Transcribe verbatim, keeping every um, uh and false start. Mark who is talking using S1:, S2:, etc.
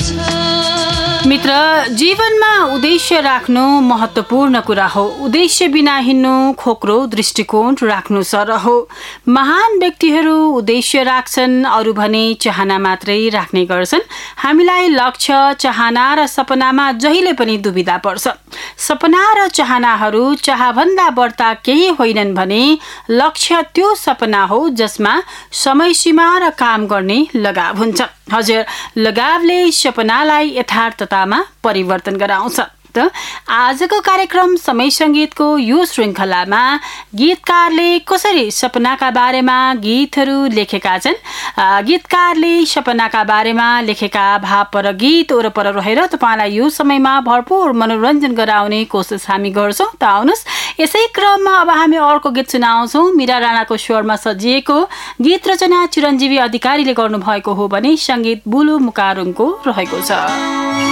S1: मित्र, जीवनमा उद्देश्य राख्नु महत्त्वपूर्ण कुरा हो। उद्देश्य बिना हिँड्नु खोक्रो दृष्टिकोण राख्नु सरह हो। महान व्यक्तिहरू उद्देश्य राख्छन्, अरू भने चाहना मात्रै राख्ने गर्छन्। हामीलाई लक्ष्य, चाहना र सपनामा जहिले पनि दुविधा पर्छ। सपना र चाहनाहरू चाहभन्दा बढ्ता केही होइनन् भने लक्ष्य त्यो सपना हो जसमा समय सीमा र काम गर्ने लगाव हुन्छ। हजुर, लगावले सपनालाई यथार्थतामा परिवर्तन गराउँछ। त आजको कार्यक्रम समय संगीतको यो श्रृङ्खलामा गीतकारले कसरी सपनाका बारेमा गीतहरू लेखेका छन्, गीतकारले सपनाका बारेमा लेखेका भावपर गीत वरपर रहेर तपाईँलाई यो समयमा भरपूर मनोरञ्जन गराउने कोसिस हामी गर्छौँ। त आउनुहोस्, यसै क्रममा अब हामी अर्को गीत सुनाउँछौँ। मीरा राणाको स्वरमा सजिएको गीत रचना चिरञ्जीवी अधिकारीले गर्नुभएको हो भने सङ्गीत बुलु मुकारुङको रहेको छ।